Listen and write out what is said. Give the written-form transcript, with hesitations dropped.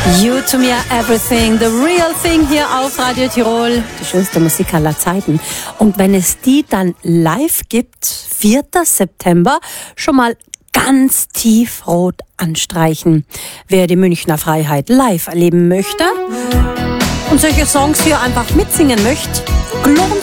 You to me are everything, the real thing hier auf Radio Tirol. Die schönste Musik aller Zeiten. Und wenn es die dann live gibt, 4. September, schon mal ganz tiefrot anstreichen. Wer die Münchner Freiheit live erleben möchte und solche Songs hier einfach mitsingen möchte, lohnt